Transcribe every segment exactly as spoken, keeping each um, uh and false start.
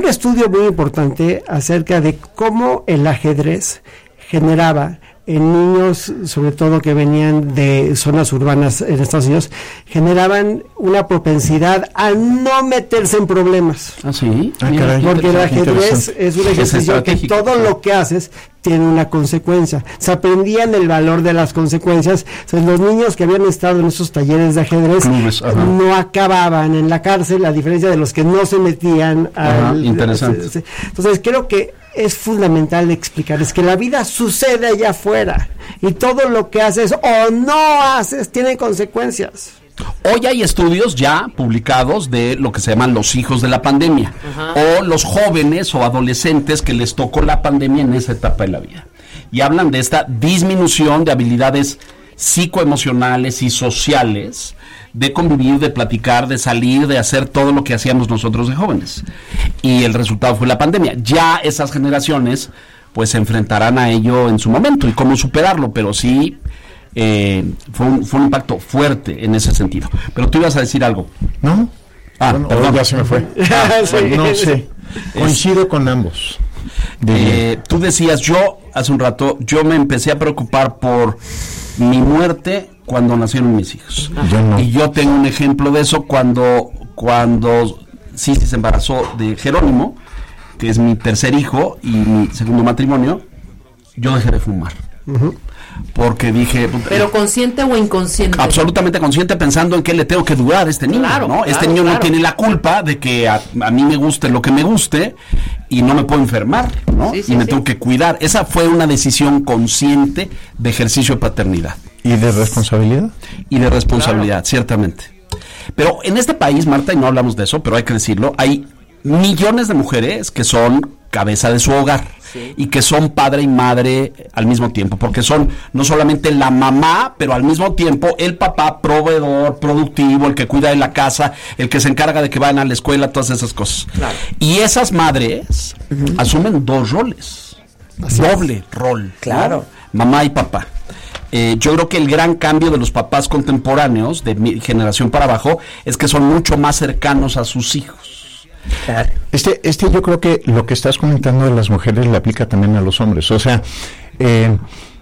un estudio muy importante acerca de cómo el ajedrez generaba en niños, sobre todo que venían de zonas urbanas en Estados Unidos, generaban una propensidad a no meterse en problemas. ¿Ah, sí? Ah, caray, porque el ajedrez es un ejercicio que todo lo que haces tiene una consecuencia. Se aprendían el valor de las consecuencias. O sea, los niños que habían estado en esos talleres de ajedrez Clubes, no acababan en la cárcel, a diferencia de los que no se metían al... Interesante. Entonces, creo que es fundamental explicarles que la vida sucede allá afuera y todo lo que haces o no haces tiene consecuencias. Hoy hay estudios ya publicados de lo que se llaman los hijos de la pandemia, ajá, o los jóvenes o adolescentes que les tocó la pandemia en esa etapa de la vida. Y hablan de esta disminución de habilidades psicoemocionales y sociales, de convivir, de platicar, de salir, de hacer todo lo que hacíamos nosotros de jóvenes. Y el resultado fue la pandemia. Ya esas generaciones pues se enfrentarán a ello en su momento y cómo superarlo, pero sí eh, fue, un, fue un impacto fuerte en ese sentido. Pero tú ibas a decir algo. ¿No? Ah, bueno, perdón. Ya se me fue. Ah, sí. No sé. Coincido con ambos. Eh, tú decías, yo hace un rato, yo me empecé a preocupar por mi muerte cuando nacieron mis hijos. Yo no. Y yo tengo un ejemplo de eso cuando cuando Sisi se embarazó de Jerónimo, que es mi tercer hijo y mi segundo matrimonio. Yo dejé de fumar. Uh-huh. Porque dije... ¿Pero consciente o inconsciente? Absolutamente consciente, pensando en qué le tengo que durar a este niño, claro, ¿no? Claro, este niño claro. no tiene la culpa de que a, a mí me guste lo que me guste y no me puedo enfermar, ¿no? Sí, sí, y me sí. tengo que cuidar. Esa fue una decisión consciente de ejercicio de paternidad. ¿Y de responsabilidad? Y de responsabilidad, claro. ciertamente. Pero en este país, Marta, y no hablamos de eso, pero hay que decirlo, hay millones de mujeres que son cabeza de su hogar. Sí. Y que son padre y madre al mismo tiempo, porque son no solamente la mamá, pero al mismo tiempo el papá proveedor, productivo, el que cuida de la casa, el que se encarga de que vayan a la escuela, todas esas cosas. Claro. Y esas madres uh-huh. asumen dos roles, Así doble es. rol, claro, ¿no? Mamá y papá. Eh, yo creo que el gran cambio de los papás contemporáneos, de mi generación para abajo, es que son mucho más cercanos a sus hijos. Claro. Este, este yo creo que lo que estás comentando de las mujeres le aplica también a los hombres. O sea, eh,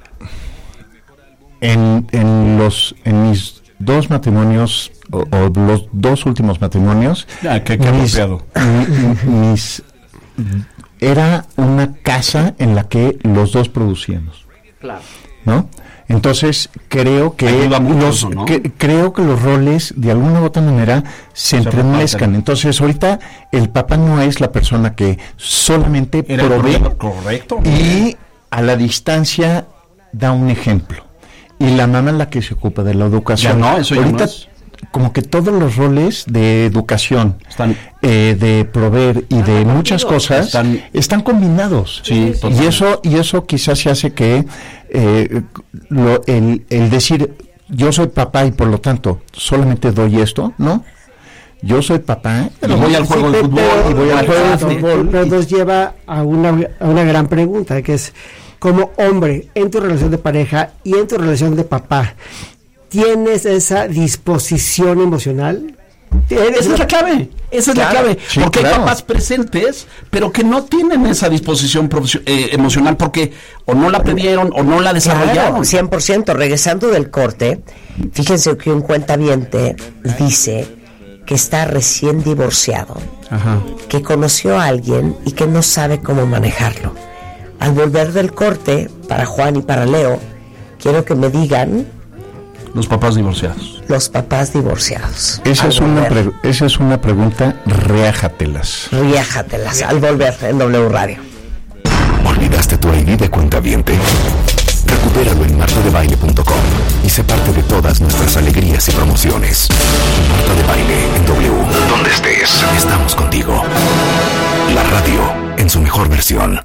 en, en los en mis dos matrimonios o, o los dos últimos matrimonios, ah, qué, qué mis, mi, mis era una casa en la que los dos producíamos. Claro. ¿No? Entonces creo que los ¿no? que, creo que los roles de alguna u otra manera se, se entremezcan. Entonces ahorita el papá no es la persona que solamente Era provee correcto y a la distancia da un ejemplo y la mamá es la que se ocupa de la educación. Ya no, eso ahorita ya no es. Como que todos los roles de educación, están, eh, de proveer y de muchas cosas están, están combinados. Sí, y eso y eso quizás se hace que eh, lo, el, el decir yo soy papá y por lo tanto solamente doy esto, ¿no? Yo soy papá y voy al juego de fútbol y voy al juego de fútbol. Pero nos lleva a una a una gran pregunta, que es como hombre en tu relación de pareja y en tu relación de papá, ¿tienes esa disposición emocional? Esa es la clave, esa es claro, la clave, sí, porque claro. hay papás presentes, pero que no tienen esa disposición eh, emocional porque o no la aprendieron o no la desarrollaron. Claro, cien por ciento. Regresando del corte, fíjense que un cuentaviente dice que está recién divorciado, Ajá. que conoció a alguien y que no sabe cómo manejarlo. Al volver del corte, para Juan y para Leo, quiero que me digan... Los papás divorciados. Los papás divorciados. Esa es, una pre- esa es una pregunta, riájatelas. Riájatelas, al volver en W Radio. ¿Olvidaste tu I D de cuentaviente? Recupéralo en marta de baile punto com y sé parte de todas nuestras alegrías y promociones. Marta de Baile en W. Donde estés, estamos contigo. La radio en su mejor versión.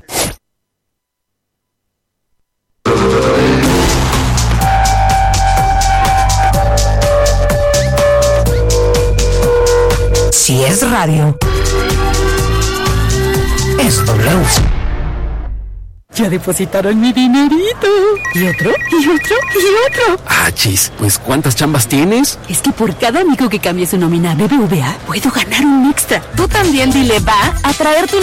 Si es radio, es W. Ya depositaron mi dinerito. ¿Y otro? ¿Y otro? ¿Y otro? Ah, chis, pues ¿cuántas chambas tienes? Es que por cada amigo que cambie su nómina a B B V A, puedo ganar un extra. Tú también dile va a traer tu